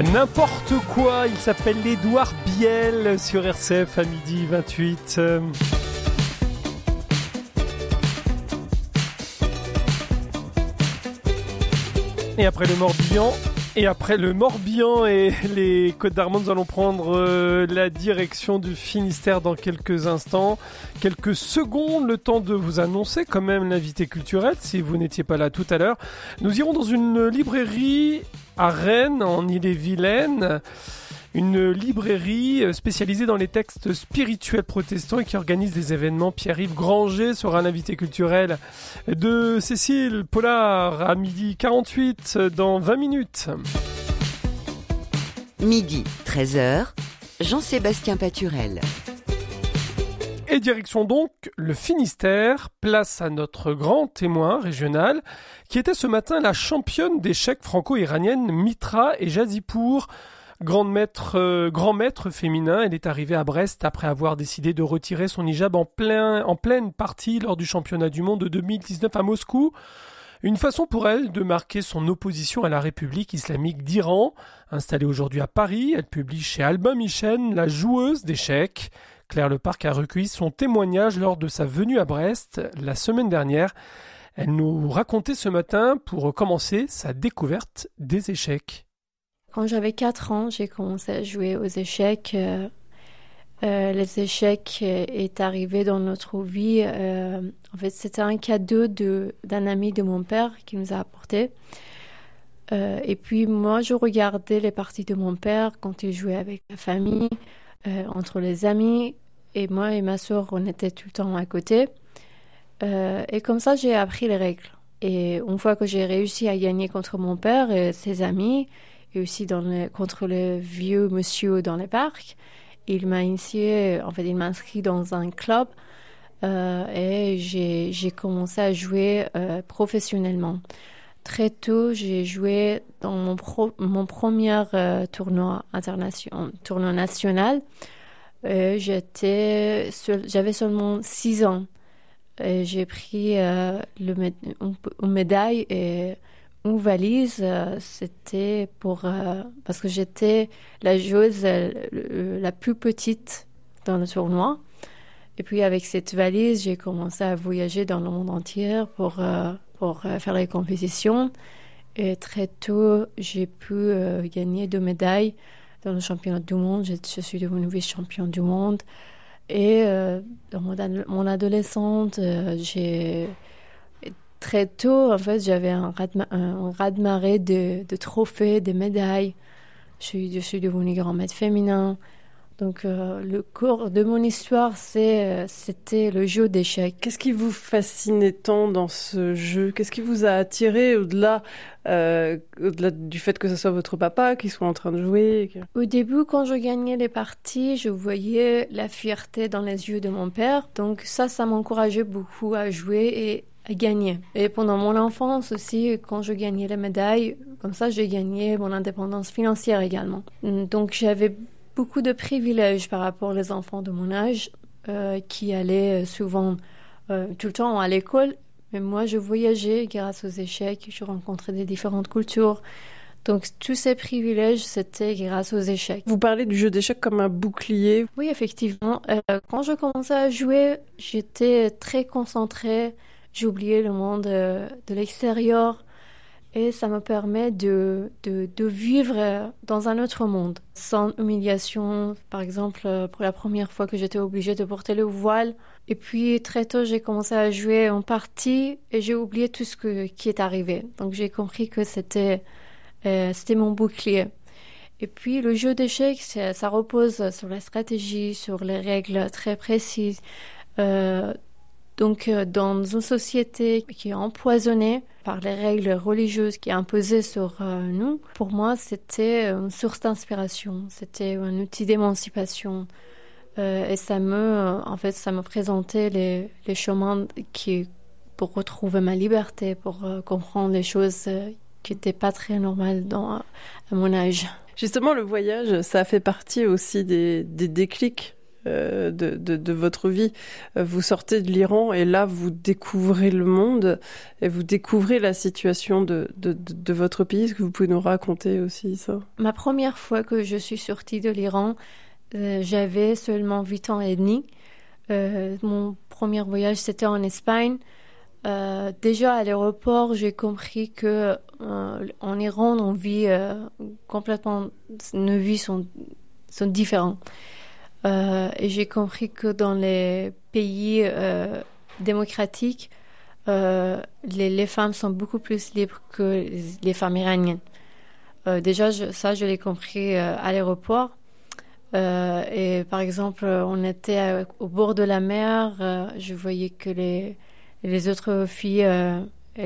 N'importe quoi, il s'appelle Édouard Biel sur RCF à midi 28. Et après le Morbihan et les Côtes d'Armor, nous allons prendre la direction du Finistère dans quelques instants. Quelques secondes, le temps de vous annoncer quand même l'invité culturel, si vous n'étiez pas là tout à l'heure. Nous irons dans une librairie à Rennes, en Ille-et-Vilaine. Une librairie spécialisée dans les textes spirituels protestants et qui organise des événements. Pierre-Yves Granger sera l'invité culturel de Cécile Pollard à midi 48 dans 20 minutes. Midi, 13h, Jean-Sébastien Paturel. Et direction donc le Finistère, place à notre grand témoin régional, qui était ce matin la championne d'échecs franco-iranienne Mitra et Jazipour. Grand maître féminin, elle est arrivée à Brest après avoir décidé de retirer son hijab en pleine partie lors du championnat du monde de 2019 à Moscou. Une façon pour elle de marquer son opposition à la République islamique d'Iran. Installée aujourd'hui à Paris, elle publie chez Albin Michel La joueuse d'échecs. Claire Leparc a recueilli son témoignage lors de sa venue à Brest la semaine dernière. Elle nous racontait ce matin, pour commencer, sa découverte des échecs. Quand j'avais 4 ans, j'ai commencé à jouer aux échecs. Les échecs est arrivé dans notre vie. En fait, c'était un cadeau d'un ami de mon père qui nous a apporté. Et puis moi, je regardais les parties de mon père quand il jouait avec la famille, entre les amis. Et moi et ma sœur, on était tout le temps à côté. Et comme ça, j'ai appris les règles. Et une fois que j'ai réussi à gagner contre mon père et ses amis, et aussi contre le vieux monsieur dans les parcs, il m'a initié, en fait, il m'a inscrit dans un club et j'ai commencé à jouer professionnellement. Très tôt, j'ai joué dans mon premier tournoi national. J'avais seulement 6 ans. Et j'ai pris une médaille et une valise. C'était parce que j'étais la joueuse la plus petite dans le tournoi. Et puis avec cette valise, j'ai commencé à voyager dans le monde entier pour faire les compétitions. Et très tôt, j'ai pu gagner 2 médailles dans le championnat du monde. Je suis devenue vice-championne du monde. Et dans mon adolescente, très tôt, en fait, j'avais un raz-de-marée de trophées, de médailles. Je suis devenue grand maître féminin. Donc, le cours de mon histoire, c'était le jeu d'échecs. Qu'est-ce qui vous fascinait tant dans ce jeu ? Qu'est-ce qui vous a attiré au-delà du fait que ce soit votre papa qui soit en train de jouer ? Au début, quand je gagnais les parties, je voyais la fierté dans les yeux de mon père. Donc ça m'encourageait beaucoup à jouer et à gagner. Et pendant mon enfance aussi, quand je gagnais les médailles, comme ça, j'ai gagné mon indépendance financière également. Donc j'avais beaucoup de privilèges par rapport aux enfants de mon âge qui allaient souvent tout le temps à l'école. Mais moi, je voyageais grâce aux échecs, je rencontrais des différentes cultures. Donc, tous ces privilèges, c'était grâce aux échecs. Vous parlez du jeu d'échecs comme un bouclier. Oui, effectivement. Quand je commençais à jouer, j'étais très concentrée. J'oubliais le monde de l'extérieur. Et ça me permet de vivre dans un autre monde, sans humiliation. Par exemple, pour la première fois que j'étais obligée de porter le voile. Et puis, très tôt, j'ai commencé à jouer en partie et j'ai oublié tout ce qui est arrivé. Donc, j'ai compris que c'était mon bouclier. Et puis, le jeu d'échecs, ça repose sur la stratégie, sur les règles très précises. Donc, dans une société qui est empoisonnée par les règles religieuses qui sont imposées sur nous, pour moi, c'était une source d'inspiration, c'était un outil d'émancipation. Et ça me présentait les chemins pour retrouver ma liberté, pour comprendre les choses qui n'étaient pas très normales à mon âge. Justement, le voyage, ça fait partie aussi des déclics de votre vie. Vous sortez de l'Iran et là, vous découvrez le monde et vous découvrez la situation de votre pays. Est-ce que vous pouvez nous raconter aussi ça? Ma première fois que je suis sortie de l'Iran, j'avais seulement 8 ans et demi. Mon premier voyage, c'était en Espagne. Déjà à l'aéroport, j'ai compris que en Iran, on vit complètement, nos vies sont différentes. Et j'ai compris que dans les pays démocratiques, les femmes sont beaucoup plus libres que les femmes iraniennes. Déjà, je l'ai compris à l'aéroport. Et par exemple, on était au bord de la mer. Je voyais que les autres filles, elles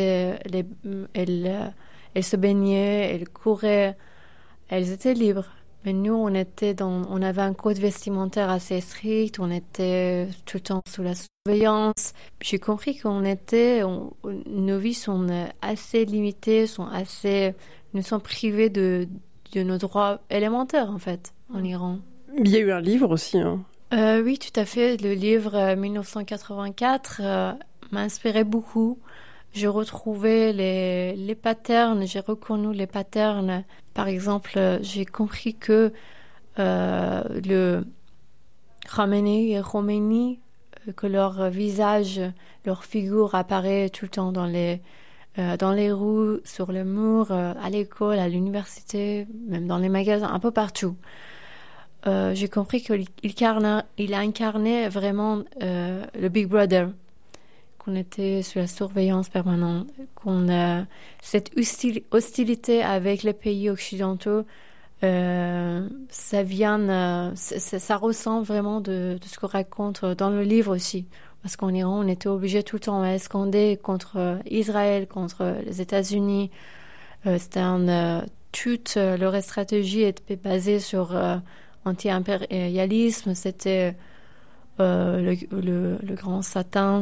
se baignaient, elles couraient, elles étaient libres. Mais nous, on avait un code vestimentaire assez strict, on était tout le temps sous la surveillance. J'ai compris nos vies sont assez limitées, nous sommes privés de nos droits élémentaires, en fait, en Iran. Il y a eu un livre aussi, hein. Oui, tout à fait. Le livre 1984 m'a inspiré beaucoup. Je retrouvais les patterns, j'ai reconnu les patterns. Par exemple, j'ai compris que le Khamenei et Khomeini, que leur visage, leur figure apparaît tout le temps dans les rues, sur les murs, à l'école, à l'université, même dans les magasins, un peu partout. J'ai compris qu'il a incarné vraiment le Big Brother, qu'on était sous la surveillance permanente, cette hostilité avec les pays occidentaux, ça ressent vraiment de ce qu'on raconte dans le livre aussi. Parce qu'en Iran, on était obligé tout le temps à escander contre Israël, contre les États-Unis. Toute leur stratégie était basée sur anti-impérialisme. C'était le grand Satan.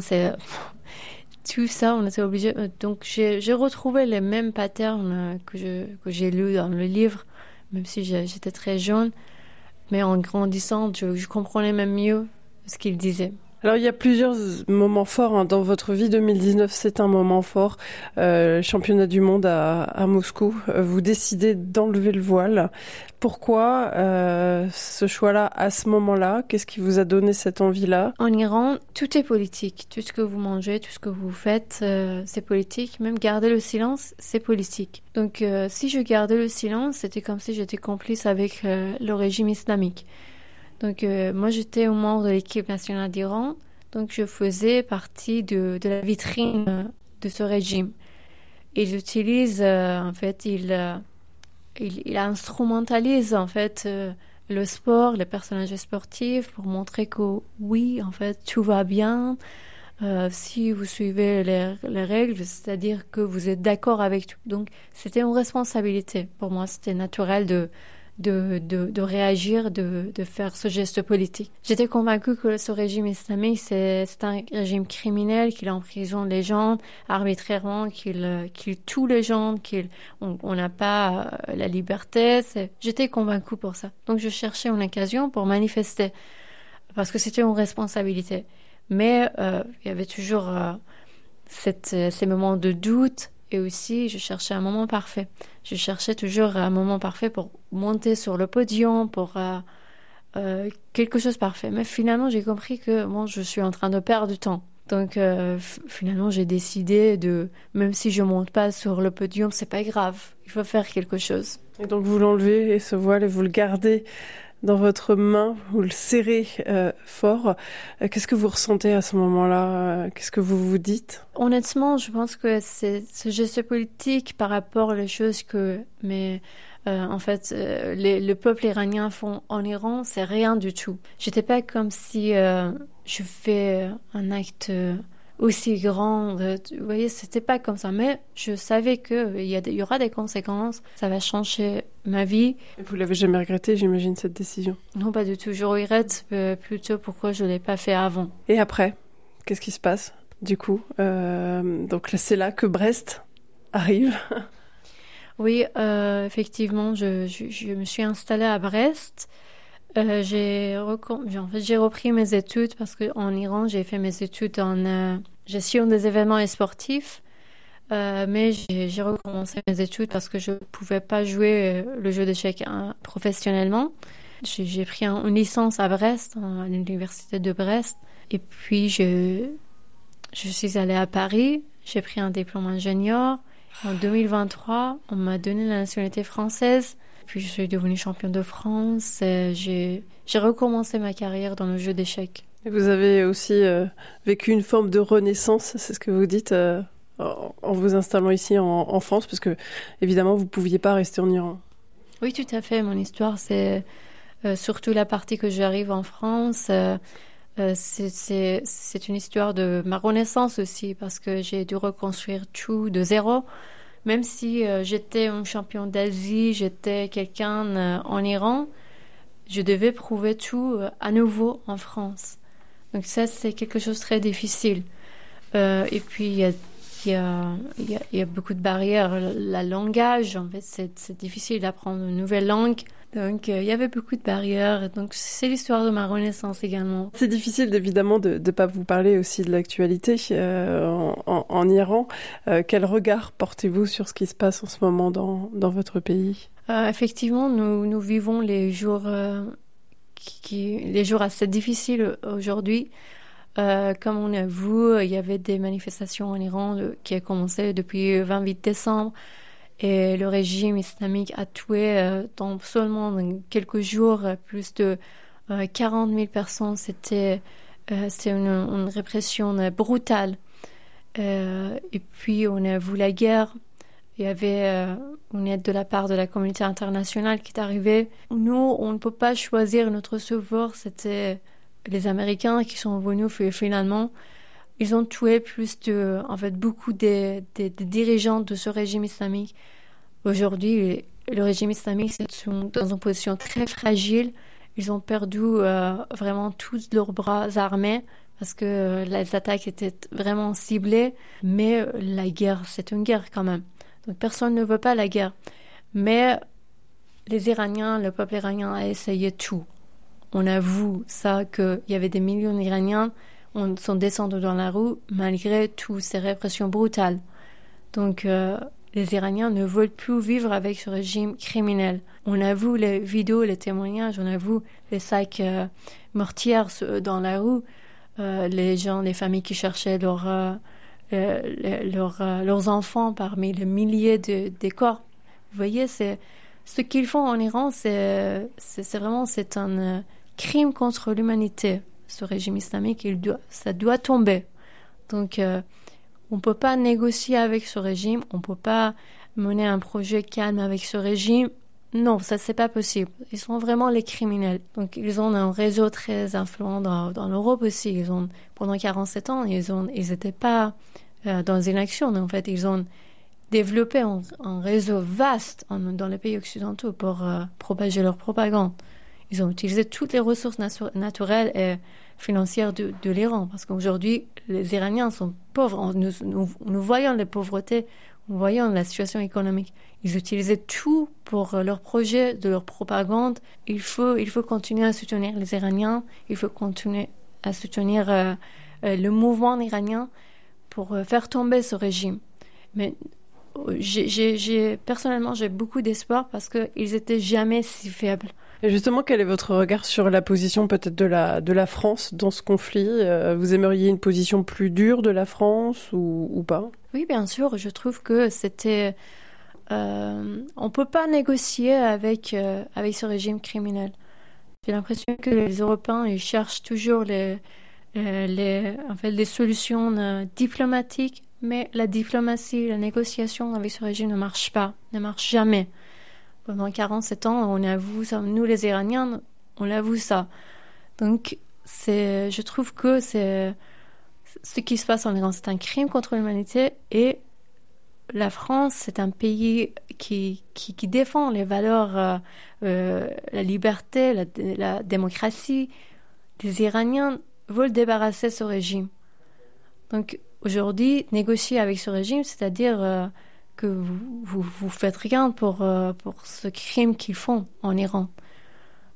Tout ça, on était obligé. Donc, j'ai retrouvé les mêmes patterns que j'ai lus dans le livre, même si j'étais très jeune. Mais en grandissant, je comprenais même mieux ce qu'il disait. Alors, il y a plusieurs moments forts dans votre vie. 2019, c'est un moment fort. Championnat du monde à Moscou. Vous décidez d'enlever le voile. Pourquoi ce choix-là à ce moment-là? Qu'est-ce qui vous a donné cette envie-là? En Iran, tout est politique. Tout ce que vous mangez, tout ce que vous faites, c'est politique. Même garder le silence, c'est politique. Donc, si je gardais le silence, c'était comme si j'étais complice avec le régime islamique. Donc, moi, j'étais au membre de l'équipe nationale d'Iran. Donc, je faisais partie de la vitrine de ce régime. Il utilise, en fait, il instrumentalise, en fait, le sport, les personnages sportifs pour montrer que oui, en fait, tout va bien. Si vous suivez les règles, c'est-à-dire que vous êtes d'accord avec tout. Donc, c'était une responsabilité. Pour moi, c'était naturel de réagir, de faire ce geste politique. J'étais convaincue que ce régime islamique, c'est un régime criminel, qu'il emprisonne les gens arbitrairement, qu'il tue les gens, on n'a pas la liberté. J'étais convaincue pour ça. Donc je cherchais une occasion pour manifester, parce que c'était une responsabilité. Mais il y avait toujours ces moments de doute. Et aussi, je cherchais un moment parfait. Je cherchais toujours un moment parfait pour monter sur le podium, pour quelque chose de parfait. Mais finalement, j'ai compris que je suis en train de perdre du temps. Donc, finalement, j'ai décidé même si je monte pas sur le podium, c'est pas grave. Il faut faire quelque chose. Et donc, vous l'enlevez, et ce voile, et vous le gardez dans votre main, vous le serrez fort. Qu'est-ce que vous ressentez à ce moment-là? Qu'est-ce que vous vous dites? Honnêtement, je pense que c'est ce geste politique par rapport aux choses que en fait, le peuple iranien font en Iran, c'est rien du tout. J'étais pas comme si je fais un acte aussi grand. Vous voyez, c'était pas comme ça. Mais je savais qu'il y aura des conséquences. Ça va changer ma vie. Vous l'avez jamais regretté, j'imagine, cette décision? Non, pas du tout. Je regrette plutôt pourquoi je l'ai pas fait avant. Et après, qu'est-ce qui se passe, du coup? Donc c'est là que Brest arrive. Oui, effectivement, je me suis installée à Brest. J'ai repris mes études parce qu'en Iran, j'ai fait mes études en gestion des événements sportifs. Mais j'ai recommencé mes études parce que je ne pouvais pas jouer le jeu d'échecs professionnellement. J'ai pris une licence à Brest, à l'université de Brest. Et puis, je suis allée à Paris. J'ai pris un diplôme ingénieur. En 2023, on m'a donné la nationalité française. Puis, je suis devenue championne de France. J'ai recommencé ma carrière dans le jeu d'échecs. Et vous avez aussi vécu une forme de renaissance, c'est ce que vous dites, en vous installant ici en France, parce que, évidemment, vous ne pouviez pas rester en Iran. Oui, tout à fait. Mon histoire, c'est surtout la partie que j'arrive en France. C'est une histoire de ma renaissance aussi, parce que j'ai dû reconstruire tout de zéro. Même si j'étais un champion d'Asie, j'étais quelqu'un en Iran, je devais prouver tout à nouveau en France. Donc ça, c'est quelque chose de très difficile. Et puis, il y a beaucoup de barrières. Le langage, en fait, c'est difficile d'apprendre une nouvelle langue. Donc, il y avait beaucoup de barrières. Donc, c'est l'histoire de ma renaissance également. C'est difficile, évidemment, de ne pas vous parler aussi de l'actualité en Iran. Quel regard portez-vous sur ce qui se passe en ce moment dans votre pays ? Effectivement, nous vivons les jours assez difficiles aujourd'hui. Comme on a vu, il y avait des manifestations en Iran qui ont commencé depuis le 28 décembre. Et le régime islamique a tué dans seulement quelques jours plus de 40 000 personnes. C'était une répression brutale. Et puis on a vu la guerre. Il y avait une aide de la part de la communauté internationale qui est arrivée. Nous, on ne peut pas choisir notre sauveur. C'était les Américains qui sont venus finalement. Ils ont tué beaucoup de dirigeants de ce régime islamique. Aujourd'hui, le régime islamique est dans une position très fragile. Ils ont perdu vraiment tous leurs bras armés parce que les attaques étaient vraiment ciblées. Mais la guerre, c'est une guerre quand même. Donc personne ne veut pas la guerre. Mais les Iraniens, le peuple iranien a essayé tout. On a vu ça, qu'il y avait des millions d'Iraniens qui sont descendus dans la rue malgré toutes ces répressions brutales. Donc les Iraniens ne veulent plus vivre avec ce régime criminel. On a vu les vidéos, les témoignages, on a vu les sacs mortières dans la rue, les familles qui cherchaient leurs enfants parmi les milliers de corps. Vous voyez, ce qu'ils font en Iran, c'est un crime contre l'humanité. Ce régime islamique, ça doit tomber. Donc, on ne peut pas négocier avec ce régime, on ne peut pas mener un projet calme avec ce régime. Non, ça, c'est pas possible. Ils sont vraiment les criminels. Donc, ils ont un réseau très influent dans l'Europe aussi. Pendant 47 ans, ils n'étaient pas dans une action. En fait, ils ont développé un réseau vaste dans les pays occidentaux pour propager leur propagande. Ils ont utilisé toutes les ressources naturelles et financières de l'Iran. Parce qu'aujourd'hui, les Iraniens sont pauvres. Nous voyons les pauvretés, nous voyons la situation économique. Ils utilisaient tout pour leur projet, de leur propagande. Il faut continuer à soutenir les Iraniens. Il faut continuer à soutenir le mouvement iranien pour faire tomber ce régime. Mais personnellement, j'ai beaucoup d'espoir parce qu'ils étaient jamais si faibles. Et justement, quel est votre regard sur la position peut-être de la France dans ce conflit ? Vous aimeriez une position plus dure de la France ou pas ? Oui, bien sûr. Je trouve que c'était... on peut pas négocier avec ce régime criminel. J'ai l'impression que les Européens ils cherchent toujours les solutions diplomatiques, mais la diplomatie, la négociation avec ce régime ne marche jamais. Pendant 47 ans, on a vu ça, nous les Iraniens, on a vu ça. Donc, je trouve que ce qui se passe en Iran, c'est un crime contre l'humanité et la France, c'est un pays qui défend les valeurs, la liberté, la démocratie. Les Iraniens veulent débarrasser ce régime. Donc, aujourd'hui, négocier avec ce régime, c'est-à-dire que vous faites rien pour ce crime qu'ils font en Iran.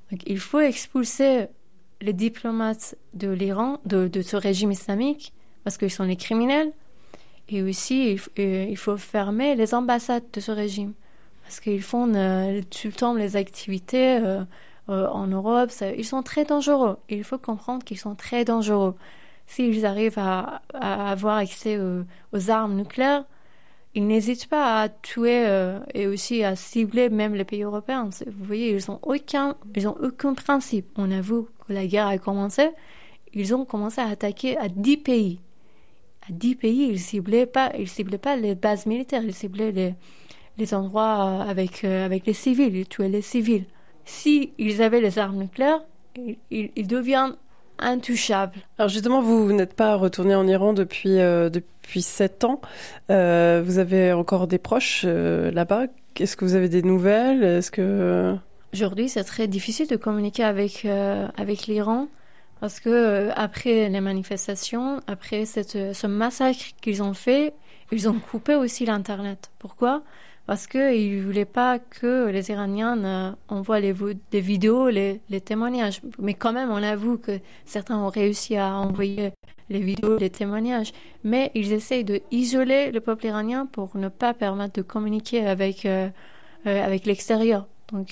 Donc, il faut expulser les diplomates de l'Iran, de ce régime islamique, parce qu'ils sont les criminels. Et aussi, il faut fermer les ambassades de ce régime, parce qu'ils font tout le temps les activités en Europe. Ils sont très dangereux. Il faut comprendre qu'ils sont très dangereux. S'ils arrivent à avoir accès aux armes nucléaires, ils n'hésitent pas à tuer et aussi à cibler même les pays européens. Vous voyez, ils ont aucun principe. On avoue que la guerre a commencé. Ils ont commencé à attaquer à 10 pays. À 10 pays, ils ciblaient pas les bases militaires. Ils ciblaient les endroits avec les civils. Ils tuaient les civils. Si ils avaient les armes nucléaires, ils deviennent intouchables. Alors justement, vous n'êtes pas retourné en Iran depuis 7 ans. Vous avez encore des proches là-bas. Est-ce que vous avez des nouvelles? Aujourd'hui, c'est très difficile de communiquer avec l'Iran parce que après les manifestations, après ce massacre qu'ils ont fait, ils ont coupé aussi l'Internet. Pourquoi? Parce qu'ils ne voulaient pas que les Iraniens envoient des vidéos, les témoignages. Mais quand même, on avoue que certains ont réussi à envoyer les vidéos, les témoignages. Mais ils essayent d'isoler le peuple iranien pour ne pas permettre de communiquer avec l'extérieur. Donc,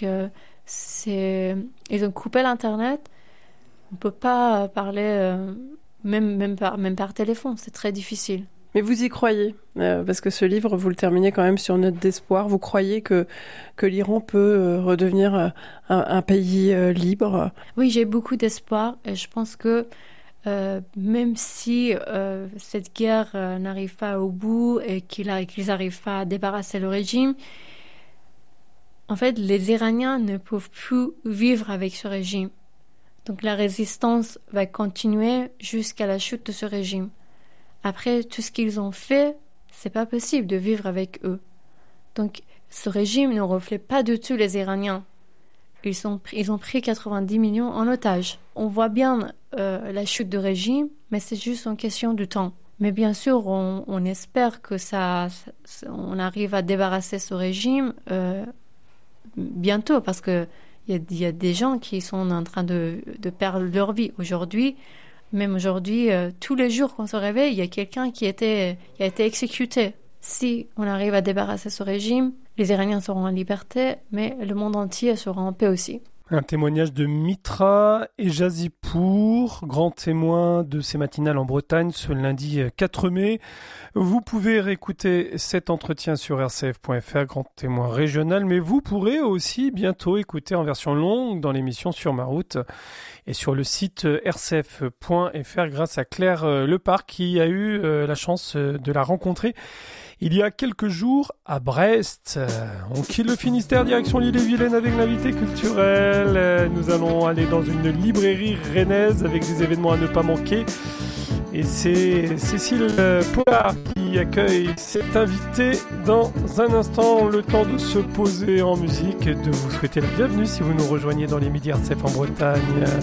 ils ont coupé l'Internet. On ne peut pas parler même par téléphone. C'est très difficile. Mais vous y croyez, parce que ce livre, vous le terminez quand même sur une note d'espoir. Vous croyez que l'Iran peut redevenir un pays libre? Oui, j'ai beaucoup d'espoir et je pense que même si cette guerre n'arrive pas au bout et qu'ils n'arrivent pas à débarrasser le régime, en fait, les Iraniens ne peuvent plus vivre avec ce régime. Donc la résistance va continuer jusqu'à la chute de ce régime. Après tout ce qu'ils ont fait, c'est pas possible de vivre avec eux. Donc, ce régime ne reflète pas du tout les Iraniens. Ils ont pris 90 millions en otage. On voit bien la chute du régime, mais c'est juste une question de temps. Mais bien sûr, on espère que on arrive à débarrasser ce régime bientôt, parce que il y a des gens qui sont en train de perdre leur vie aujourd'hui. Même aujourd'hui, tous les jours qu'on se réveille, il y a quelqu'un qui a été exécuté. Si on arrive à débarrasser ce régime, les Iraniens seront en liberté, mais le monde entier sera en paix aussi. Un témoignage de Mitra et Jazipour, grand témoin de ces matinales en Bretagne ce lundi 4 mai. Vous pouvez réécouter cet entretien sur rcf.fr, grand témoin régional, mais vous pourrez aussi bientôt écouter en version longue dans l'émission Sur ma route et sur le site rcf.fr grâce à Claire Leparc qui a eu la chance de la rencontrer il y a quelques jours à Brest. On quitte le Finistère, direction l'Ille-et-Vilaine avec l'invité culturel. Nous allons aller dans une librairie rennaise avec des événements à ne pas manquer. Et c'est Cécile Pollard qui accueille cet invité dans un instant. Le temps de se poser en musique et de vous souhaiter la bienvenue si vous nous rejoignez dans les midis RCF en Bretagne.